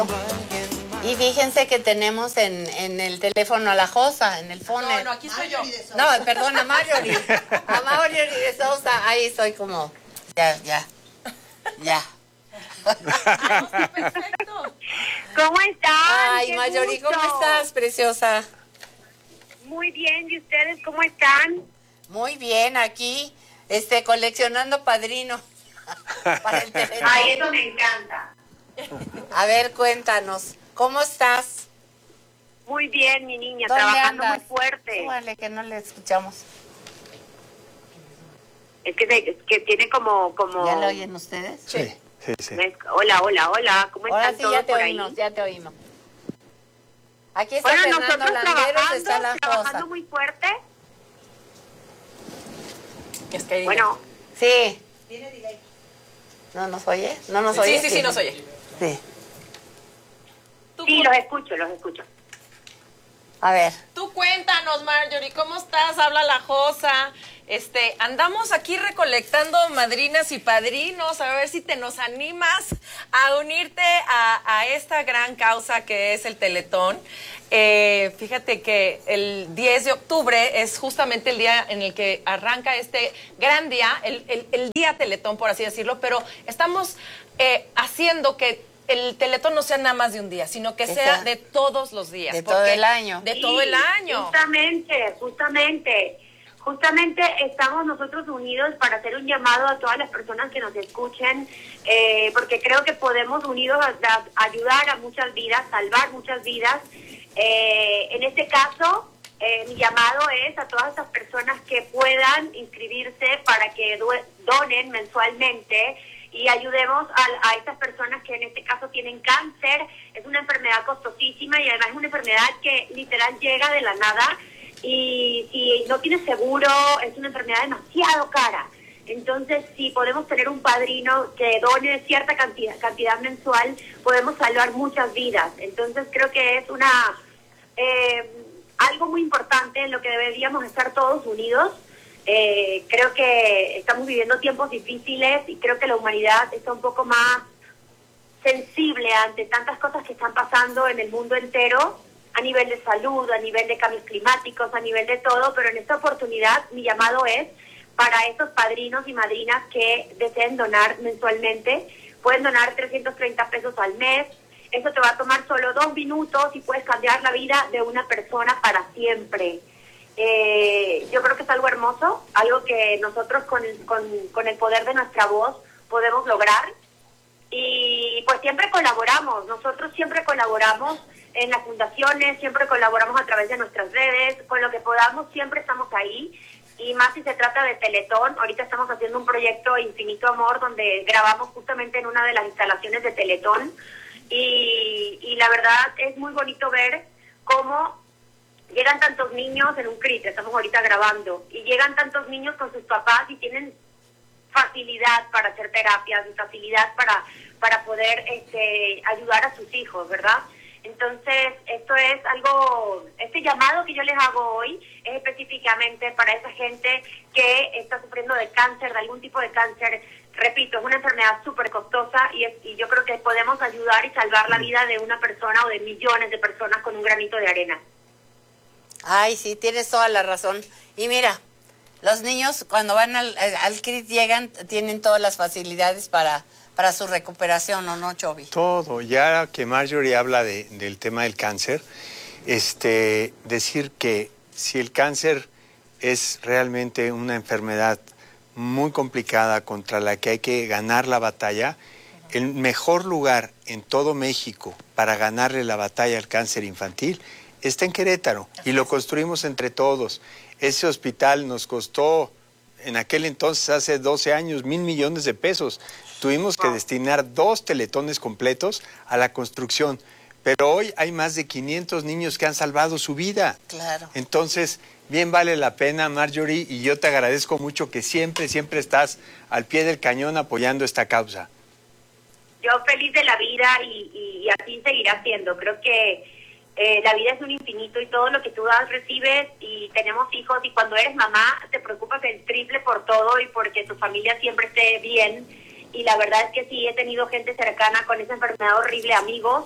Y fíjense que tenemos en el teléfono a la Josa, en el phone. No, aquí soy yo. No, perdón, a Marjorie. A Marjorie de Sousa. Ahí soy como... Ya. Perfecto. ¿Cómo están? Ay, ¡Qué Marjorie, gusto! ¿cómo estás, preciosa? Muy bien, ¿y ustedes cómo están? Muy bien, aquí, coleccionando padrinos para el teléfono. Ay, eso me encanta. A ver, cuéntanos, ¿cómo estás? Muy bien, mi niña, ¿Dónde trabajando andas? muy fuerte. Súbale, que no le escuchamos. Es que tiene como... ¿Ya lo oyen ustedes? Sí. Hola, ¿cómo Ahora están sí, todos ya te por oímos, ahí? ya te oímos. Aquí está Bueno, Fernando nosotros Landeros, está la trabajando Josa. muy fuerte. Es que Bueno, Sí. ¿Tiene delay? ¿No nos oye? ¿No nos oye? Sí, nos oye. Sí. sí, los escucho. A ver. Tú cuéntanos, Marjorie, ¿cómo estás? Habla la Josa. Andamos aquí recolectando madrinas y padrinos, a ver si te nos animas a unirte a esta gran causa que es el Teletón. Fíjate que el 10 de octubre es justamente el día en el que arranca este gran día, el día Teletón, por así decirlo, pero estamos haciendo que el Teletón no sea nada más de un día, sino que sea de todos los días. De todo el año. De todo el año. Justamente estamos nosotros unidos para hacer un llamado a todas las personas que nos escuchen, porque creo que podemos unidos ayudar a muchas vidas, salvar muchas vidas. En este caso, mi llamado es a todas esas personas que puedan inscribirse para que donen mensualmente y ayudemos a estas personas que en este caso tienen cáncer. Es una enfermedad costosísima y además es una enfermedad que literal llega de la nada y si no tienes seguro es una enfermedad demasiado cara. Entonces, si podemos tener un padrino que done cierta cantidad mensual, podemos salvar muchas vidas. Entonces, creo que es algo muy importante en lo que deberíamos estar todos unidos. Creo que estamos viviendo tiempos difíciles y creo que la humanidad está un poco más sensible ante tantas cosas que están pasando en el mundo entero, a nivel de salud, a nivel de cambios climáticos, a nivel de todo, pero en esta oportunidad mi llamado es para esos padrinos y madrinas que deseen donar mensualmente. Pueden donar 330 pesos al mes. Eso te va a tomar solo 2 minutos y puedes cambiar la vida de una persona para siempre. Yo creo que es algo hermoso, algo que nosotros con el poder de nuestra voz podemos lograr. Y pues siempre colaboramos, nosotros siempre colaboramos en las fundaciones, siempre colaboramos a través de nuestras redes, con lo que podamos siempre estamos ahí. Y más si se trata de Teletón, ahorita estamos haciendo un proyecto Infinito Amor donde grabamos justamente en una de las instalaciones de Teletón y la verdad es muy bonito ver cómo llegan tantos niños en un CRIT, estamos ahorita grabando, y llegan tantos niños con sus papás y tienen facilidad para hacer terapias y facilidad para poder ayudar a sus hijos, ¿verdad? Entonces, esto es algo, este llamado que yo les hago hoy es específicamente para esa gente que está sufriendo de cáncer, de algún tipo de cáncer. Repito, es una enfermedad súper costosa y yo creo que podemos ayudar y salvar la vida de una persona o de millones de personas con un granito de arena. Ay, sí, tienes toda la razón. Y mira, los niños cuando van al CRIT llegan, tienen todas las facilidades para su recuperación, ¿o no, Chovy? Todo. Ya que Marjorie habla del tema del cáncer, decir que si el cáncer es realmente una enfermedad muy complicada contra la que hay que ganar la batalla, el mejor lugar en todo México para ganarle la batalla al cáncer infantil está en Querétaro y lo construimos entre todos. Ese hospital nos costó, en aquel entonces, hace 12 años, 1,000 millones de pesos. Tuvimos que destinar 2 teletones completos a la construcción. Pero hoy hay más de 500 niños que han salvado su vida. Claro. Entonces, bien vale la pena, Marjorie, y yo te agradezco mucho que siempre estás al pie del cañón apoyando esta causa. Yo feliz de la vida y así seguirá siendo. Creo que la vida es un infinito y todo lo que tú das recibes, y tenemos hijos y cuando eres mamá te preocupas el triple por todo y porque tu familia siempre esté bien y la verdad es que sí, he tenido gente cercana con esa enfermedad horrible, amigos,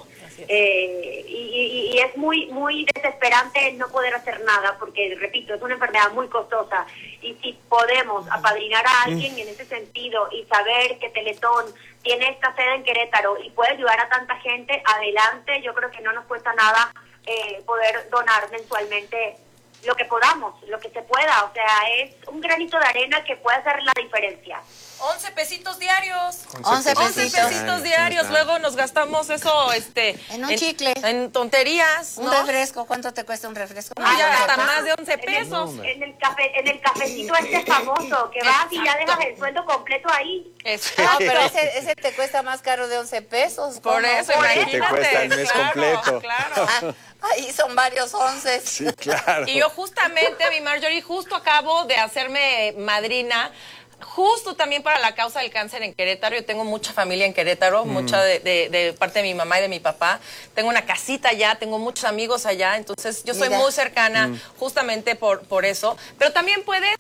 y es muy, muy desesperante no poder hacer nada, porque, repito, es una enfermedad muy costosa, y si podemos apadrinar a alguien en ese sentido y saber que Teletón tiene esta sede en Querétaro y puede ayudar a tanta gente, adelante. Yo creo que no nos cuesta nada poder donar mensualmente lo que podamos, lo que se pueda. O sea, es un granito de arena que puede hacer la diferencia. 11 pesitos diarios. 11 pesitos diarios. Luego nos gastamos eso en un chicle. En tonterías, Un ¿no? refresco. ¿Cuánto te cuesta un refresco? No, ya hasta no. más de 11 pesos. En el cafecito este famoso, que vas y ya dejas el sueldo completo ahí. No, pero ese te cuesta más caro de 11 pesos. Por ¿Cómo? eso, Por eso. imagínate. Te cuesta el mes completo. Claro. Ahí son varios 11. Sí, claro. Y yo justamente, mi Marjorie, justo acabo de hacerme madrina, justo también para la causa del cáncer en Querétaro. Yo tengo mucha familia en Querétaro, mucha de parte de mi mamá y de mi papá. Tengo una casita allá, tengo muchos amigos allá, entonces yo soy Mira. muy cercana justamente por eso. Pero también puedes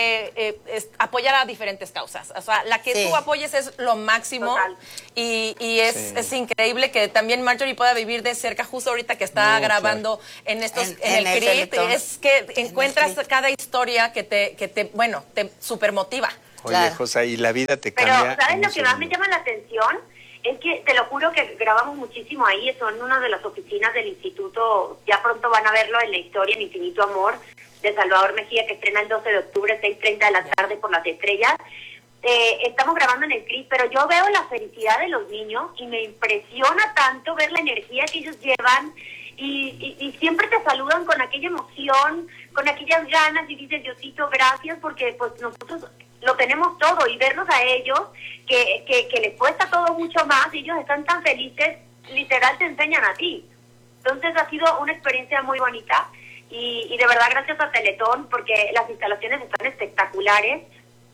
apoyar a diferentes causas. O sea, la que Sí. tú apoyes es lo máximo. Total. Y es increíble que también Marjorie pueda vivir de cerca, justo ahorita que está No, grabando en En el el CRIT. Teletón. Es que encuentras CRIT. cada historia que te super motiva. Oye, Claro. José, y la vida te Pero, cambia. ¿sabes en lo un que más me segundo. llama la atención? Es que, te lo juro que grabamos muchísimo ahí, son una de las oficinas del instituto, ya pronto van a verlo en la historia, en Infinito Amor, de Salvador Mejía, que estrena el 12 de octubre, 6:30 de la tarde por Las Estrellas. Estamos grabando en el CRIS, pero yo veo la felicidad de los niños y me impresiona tanto ver la energía que ellos llevan y siempre te saludan con aquella emoción, con aquellas ganas y dices, Diosito, gracias, porque pues nosotros lo tenemos todo y verlos a ellos, que les cuesta todo mucho más, y ellos están tan felices, literal te enseñan a ti. Entonces ha sido una experiencia muy bonita y de verdad gracias a Teletón, porque las instalaciones están espectaculares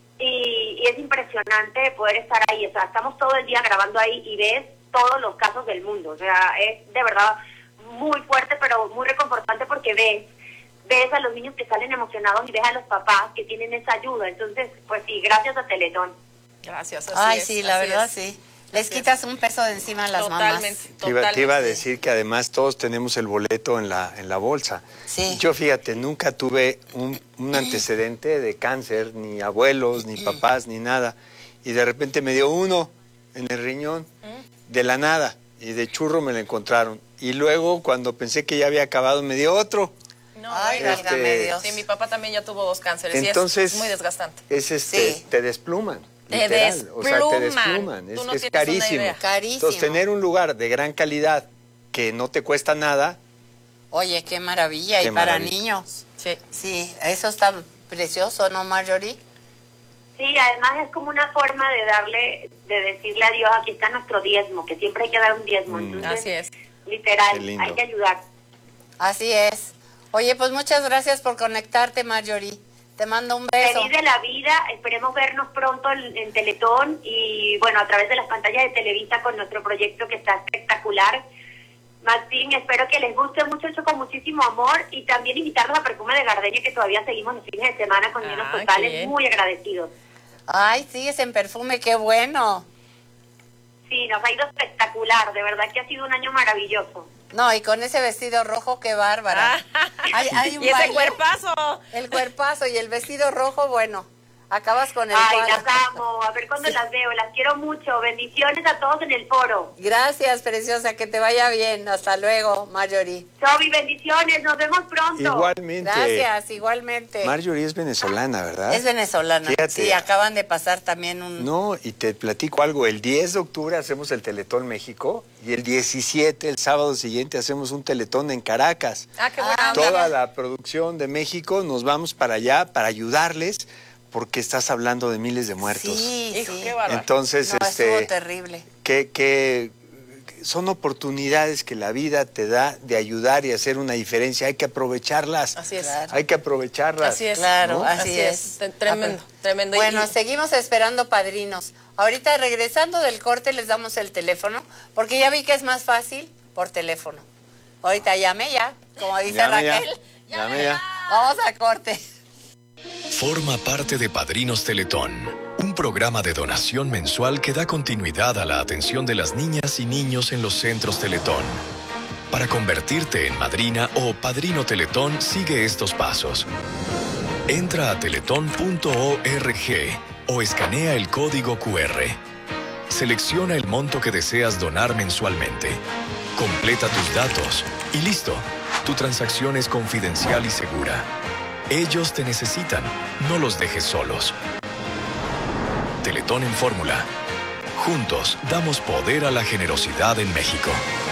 y es impresionante poder estar ahí. O sea, estamos todo el día grabando ahí y ves todos los casos del mundo. O sea, es de verdad muy fuerte, pero muy reconfortante, porque ves a los niños que salen emocionados y ves a los papás que tienen esa ayuda. Entonces, pues sí, gracias a Teletón. Gracias. Ay, sí, la verdad, sí. Les quitas un peso de encima a las Totalmente. mamás. Te iba a decir que además todos tenemos el boleto en la bolsa. Sí. Yo, fíjate, nunca tuve un antecedente de cáncer, ni abuelos, ni papás, ni nada. Y de repente me dio uno en el riñón, de la nada, y de churro me lo encontraron. Y luego, cuando pensé que ya había acabado, me dio otro. No, Ay, bueno, válgame Dios. sí, mi papá también ya tuvo 2 cánceres Entonces, y es muy desgastante. Sí. Te despluman. Te literal. O sea, te despluman. despluman. Tú no Es tienes una carísimo. idea. Carísimo. Entonces, tener un lugar de gran calidad que no te cuesta nada, Oye, qué maravilla. Qué y para maravilla. niños. Sí. Sí, eso está precioso, ¿no, Marjorie? Sí, además es como una forma de decirle a Dios, aquí está nuestro diezmo, que siempre hay que dar un diezmo. Entonces, Así es. literal, Qué lindo. hay que ayudar. Así es. Oye, pues muchas gracias por conectarte, Marjorie. Te mando un beso. Feliz de la vida, esperemos vernos pronto en Teletón y bueno, a través de las pantallas de Televisa con nuestro proyecto que está espectacular. Martín, espero que les guste mucho, hecho con muchísimo amor, y también invitarlos a Perfume de Gardenia, que todavía seguimos los fines de semana con llenos qué totales, bien. muy agradecidos. Ay, sigues en Perfume, qué bueno. Sí, nos ha ido espectacular, de verdad que ha sido un año maravilloso. No, y con ese vestido rojo, qué bárbara. Hay un Y ese baile, cuerpazo. el cuerpazo y el vestido rojo, bueno, acabas con el Ay, cuadro. las amo, a ver cuándo las veo, las quiero mucho. Bendiciones a todos en el foro. Gracias, preciosa, que te vaya bien. Hasta luego, Marjorie. Sobi, bendiciones, nos vemos pronto. igualmente. Gracias, igualmente. Marjorie es venezolana, ¿verdad? Es venezolana. Fíjate. Sí, acaban de pasar también un... No, y te platico algo. El 10 de octubre hacemos el Teletón México y el 17, el sábado siguiente, hacemos un Teletón en Caracas. Ah, qué buena onda. Toda la producción de México nos vamos para allá para ayudarles, porque estás hablando de miles de muertos. Sí, Hijo, sí. qué bárbaro. Entonces, No, estuvo terrible. que son oportunidades que la vida te da de ayudar y hacer una diferencia. Hay que aprovecharlas. Así es. Claro. Hay que aprovecharlas. Así es. Claro, ¿no? así es. Tremendo, tremendo. Bueno, Y- seguimos esperando padrinos. Ahorita regresando del corte les damos el teléfono, porque ya vi que es más fácil por teléfono. Ahorita llame ya, como dice Llame ya. Raquel. Llame ya. Vamos a corte. Forma parte de Padrinos Teletón. un programa de donación mensual que da continuidad a la atención de las niñas y niños en los centros Teletón. Para convertirte en madrina o padrino Teletón, sigue estos pasos. Entra a teletón.org o escanea el código QR. Selecciona el monto que deseas donar mensualmente. Completa tus datos y listo. Tu transacción es confidencial y segura. Ellos te necesitan, no los dejes solos. Teletón en fórmula. Juntos damos poder a la generosidad en México.